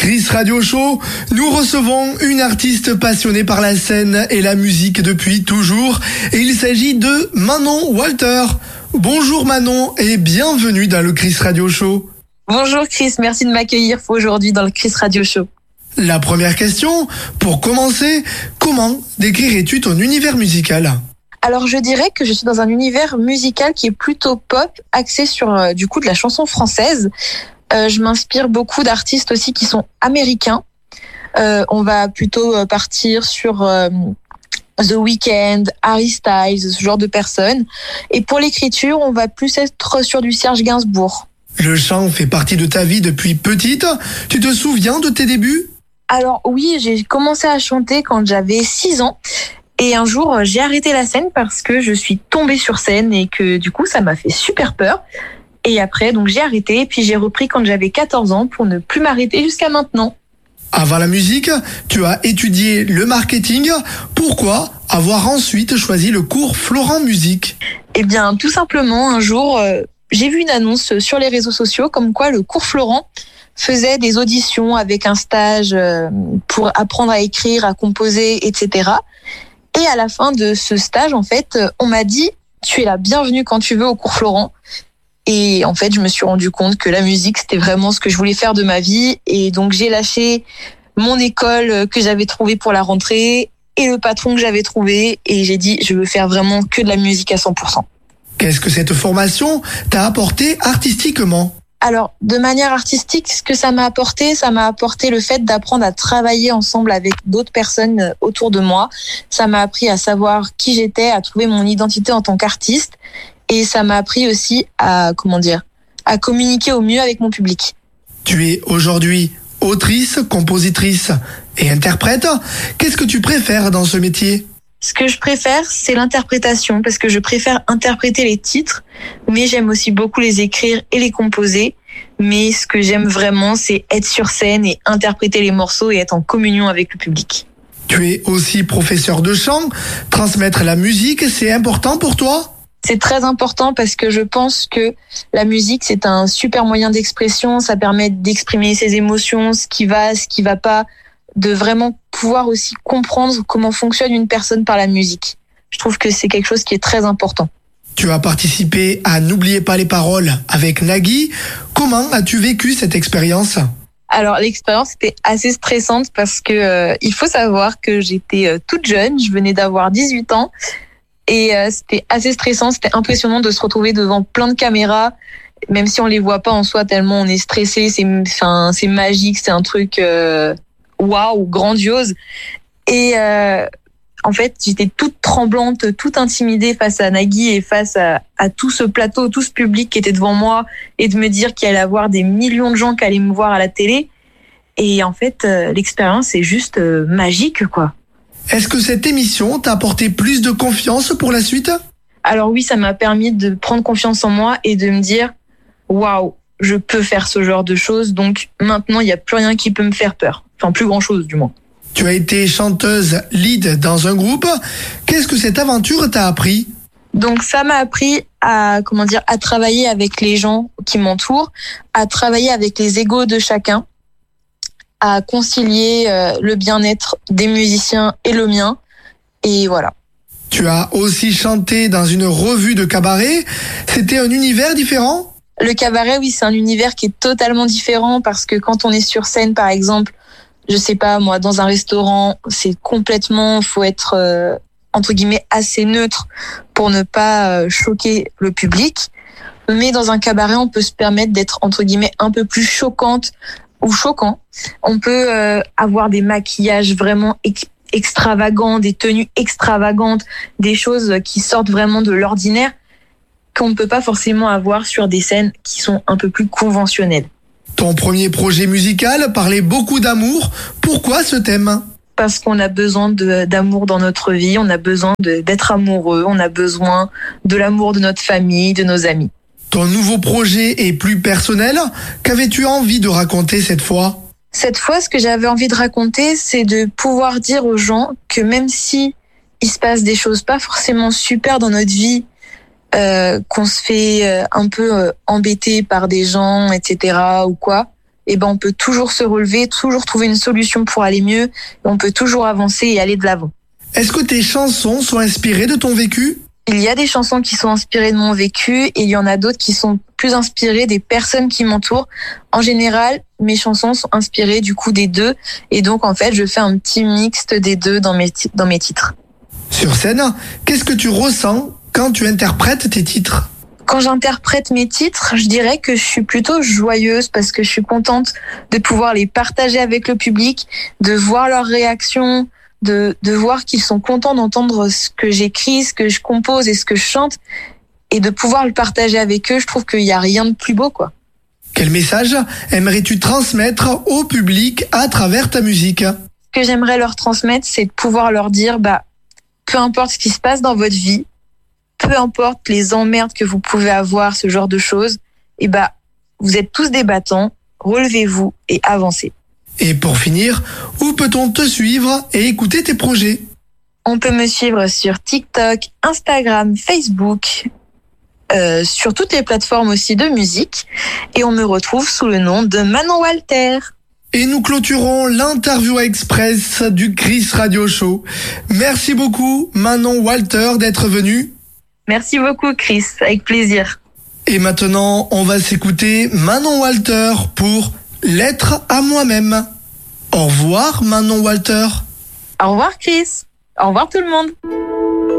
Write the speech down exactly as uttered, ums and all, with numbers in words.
Chris Radio Show, nous recevons une artiste passionnée par la scène et la musique depuis toujours. Et il s'agit de Manon Walter. Bonjour Manon et bienvenue dans le Chris Radio Show. Bonjour Chris, merci de m'accueillir aujourd'hui dans le Chris Radio Show. La première question, pour commencer, comment décrirais-tu ton univers musical ? Alors je dirais que je suis dans un univers musical qui est plutôt pop, axé sur euh, du coup de la chanson française. Euh, je m'inspire beaucoup d'artistes aussi qui sont américains. Euh, on va plutôt euh, partir sur euh, The Weeknd, Harry Styles, ce genre de personnes. Et pour l'écriture, on va plus être sur du Serge Gainsbourg. Le chant fait partie de ta vie depuis petite. Tu te souviens de tes débuts ? Alors oui, j'ai commencé à chanter quand j'avais six ans. Et un jour, j'ai arrêté la scène parce que je suis tombée sur scène et que du coup, ça m'a fait super peur. Et après, donc j'ai arrêté, puis j'ai repris quand j'avais quatorze ans pour ne plus m'arrêter jusqu'à maintenant. Avant la musique, tu as étudié le marketing. Pourquoi avoir ensuite choisi le cours Florent Musique ? Eh bien, tout simplement, un jour, euh, j'ai vu une annonce sur les réseaux sociaux comme quoi le cours Florent faisait des auditions avec un stage euh, pour apprendre à écrire, à composer, et cetera. Et à la fin de ce stage, en fait, on m'a dit « Tu es la bienvenue quand tu veux au cours Florent ». Et en fait, je me suis rendu compte que la musique, c'était vraiment ce que je voulais faire de ma vie. Et donc, j'ai lâché mon école que j'avais trouvée pour la rentrée et le patron que j'avais trouvé. Et j'ai dit, je veux faire vraiment que de la musique à cent pour cent. Qu'est-ce que cette formation t'a apporté artistiquement ? Alors, de manière artistique, ce que ça m'a apporté, ça m'a apporté le fait d'apprendre à travailler ensemble avec d'autres personnes autour de moi. Ça m'a appris à savoir qui j'étais, à trouver mon identité en tant qu'artiste. Et ça m'a appris aussi à, comment dire, à communiquer au mieux avec mon public. Tu es aujourd'hui autrice, compositrice et interprète. Qu'est-ce que tu préfères dans ce métier ? Ce que je préfère, c'est l'interprétation, parce que je préfère interpréter les titres, mais j'aime aussi beaucoup les écrire et les composer. Mais ce que j'aime vraiment, c'est être sur scène et interpréter les morceaux et être en communion avec le public. Tu es aussi professeur de chant. Transmettre la musique, c'est important pour toi ? C'est très important parce que je pense que la musique, c'est un super moyen d'expression. Ça permet d'exprimer ses émotions, ce qui va, ce qui va pas, de vraiment pouvoir aussi comprendre comment fonctionne une personne par la musique. Je trouve que c'est quelque chose qui est très important. Tu as participé à N'oubliez pas les paroles avec Nagui. Comment as-tu vécu cette expérience ? Alors l'expérience était assez stressante parce que euh, il faut savoir que j'étais euh, toute jeune, je venais d'avoir dix-huit ans. Et euh, c'était assez stressant, c'était impressionnant de se retrouver devant plein de caméras, même si on les voit pas en soi tellement on est stressé, c'est, enfin, c'est magique, c'est un truc euh, waouh, grandiose. Et euh, en fait, j'étais toute tremblante, toute intimidée face à Nagui et face à, à tout ce plateau, tout ce public qui était devant moi, et de me dire qu'il allait y avoir des millions de gens qui allaient me voir à la télé. Et en fait, euh, l'expérience est juste euh, magique, quoi. Est-ce que cette émission t'a apporté plus de confiance pour la suite ? Alors oui, ça m'a permis de prendre confiance en moi et de me dire « Waouh, je peux faire ce genre de choses, donc maintenant, il n'y a plus rien qui peut me faire peur. » Enfin, plus grand-chose, du moins. Tu as été chanteuse lead dans un groupe. Qu'est-ce que cette aventure t'a appris ? Donc ça m'a appris à, comment dire, à travailler avec les gens qui m'entourent, à travailler avec les égos de chacun, à concilier euh, le bien-être des musiciens et le mien. Et voilà. Tu as aussi chanté dans une revue de cabaret. C'était un univers différent ? Le cabaret, oui, c'est un univers qui est totalement différent parce que quand on est sur scène, par exemple, je sais pas, moi, dans un restaurant, c'est complètement, faut être, euh, entre guillemets, assez neutre pour ne pas euh, choquer le public. Mais dans un cabaret, on peut se permettre d'être, entre guillemets, un peu plus choquante ou choquant. On peut euh, avoir des maquillages vraiment ex- extravagants, des tenues extravagantes, des choses qui sortent vraiment de l'ordinaire qu'on ne peut pas forcément avoir sur des scènes qui sont un peu plus conventionnelles. Ton premier projet musical parlait beaucoup d'amour. Pourquoi ce thème ? Parce qu'on a besoin de, d'amour dans notre vie, on a besoin de, d'être amoureux, on a besoin de l'amour de notre famille, de nos amis. Ton nouveau projet est plus personnel. Qu'avais-tu envie de raconter cette fois ? Cette fois, ce que j'avais envie de raconter, c'est de pouvoir dire aux gens que même si il se passe des choses pas forcément super dans notre vie, euh, qu'on se fait euh, un peu euh, embêter par des gens, et cetera ou quoi, et ben on peut toujours se relever, toujours trouver une solution pour aller mieux, et on peut toujours avancer et aller de l'avant. Est-ce que tes chansons sont inspirées de ton vécu ? Il y a des chansons qui sont inspirées de mon vécu et il y en a d'autres qui sont plus inspirées des personnes qui m'entourent. En général, mes chansons sont inspirées du coup des deux et donc en fait, je fais un petit mixte des deux dans mes, t- dans mes titres. Sur scène, qu'est-ce que tu ressens quand tu interprètes tes titres ? Quand j'interprète mes titres, je dirais que je suis plutôt joyeuse parce que je suis contente de pouvoir les partager avec le public, de voir leurs réactions, de, de voir qu'ils sont contents d'entendre ce que j'écris, ce que je compose et ce que je chante, et de pouvoir le partager avec eux. Je trouve qu'il n'y a rien de plus beau, quoi. Quel message aimerais-tu transmettre au public à travers ta musique ? Ce que j'aimerais leur transmettre, c'est de pouvoir leur dire, bah, peu importe ce qui se passe dans votre vie, peu importe les emmerdes que vous pouvez avoir, ce genre de choses, et bah, vous êtes tous des battants, relevez-vous et avancez. Et pour finir, où peut-on te suivre et écouter tes projets ? On peut me suivre sur TikTok, Instagram, Facebook, euh, sur toutes les plateformes aussi de musique, et on me retrouve sous le nom de Manon Walter. Et nous clôturons l'interview express du Chris Radio Show. Merci beaucoup Manon Walter d'être venue. Merci beaucoup Chris, avec plaisir. Et maintenant, on va s'écouter Manon Walter pour Lettre à moi-même. Au revoir Manon Walter. Au revoir Chris. Au revoir tout le monde.